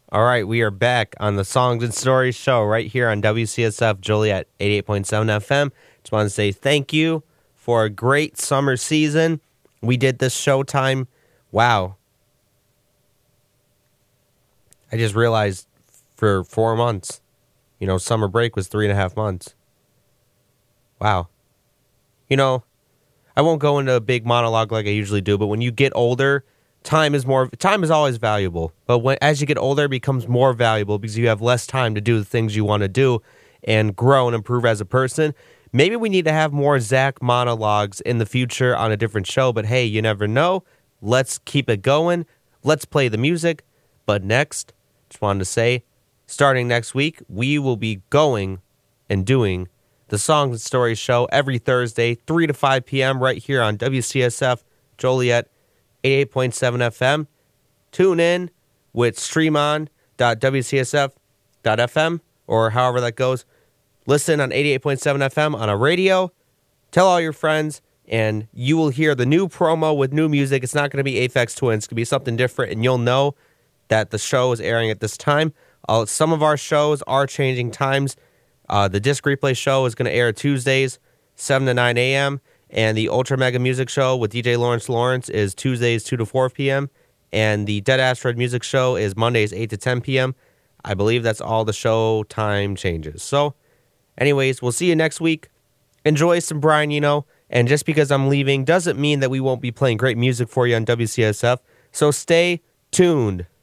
All right, we are back on the Songs and Stories show right here on WCSF Joliet 88.7 FM. Just want to say thank you for a great summer season. We did this showtime. Wow. I just realized for 4 months, summer break was 3.5 months. Wow. I won't go into a big monologue like I usually do, but when you get older, time is always valuable. But as you get older, it becomes more valuable because you have less time to do the things you want to do and grow and improve as a person. Maybe we need to have more Zach monologues in the future on a different show, but hey, you never know. Let's keep it going. Let's play the music. But next, just wanted to say, starting next week, we will be going and doing the Songs and Stories show every Thursday, 3 to 5 p.m. right here on WCSF Joliet 88.7 FM. Tune in with streamon.wcsf.fm or however that goes. Listen on 88.7 FM on a radio. Tell all your friends, and you will hear the new promo with new music. It's not going to be Aphex Twin. It's going to be something different, and you'll know that the show is airing at this time. Some of our shows are changing times. The Disc Replay show is going to air Tuesdays, 7 to 9 a.m., and the Ultra Mega Music Show with DJ Lawrence is Tuesdays, 2 to 4 p.m., and the Dead Asteroid Music Show is Mondays, 8 to 10 p.m. I believe that's all the show time changes. So, anyways, we'll see you next week. Enjoy some Brian Eno, and just because I'm leaving doesn't mean that we won't be playing great music for you on WCSF, so stay tuned.